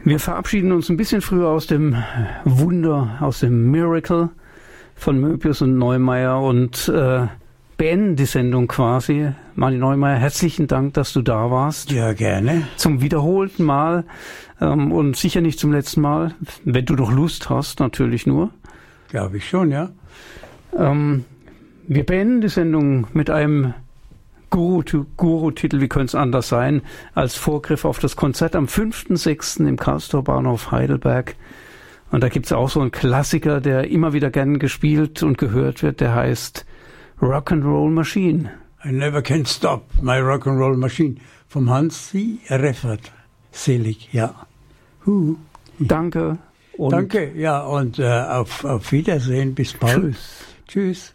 Wir verabschieden uns ein bisschen früher aus dem Wunder, aus dem Miracle von Möbius und Neumeier und beenden die Sendung quasi. Martin Neumeier, herzlichen Dank, dass du da warst. Ja, gerne. Zum wiederholten Mal und sicher nicht zum letzten Mal, wenn du noch Lust hast, natürlich nur. Glaube ich schon, ja. Wir beenden die Sendung mit einem Guru-Titel, wie könnte es anders sein, als Vorgriff auf das Konzert am 5.6. im Karlsruher Bahnhof Heidelberg. Und da gibt es auch so einen Klassiker, der immer wieder gern gespielt und gehört wird, der heißt Rock'n'Roll Machine. I never can stop my Rock'n'Roll Machine. Vom Hansi Reffert. Selig, ja. Danke. Danke, ja, und auf Wiedersehen. Bis bald. Tschüss. Tschüss.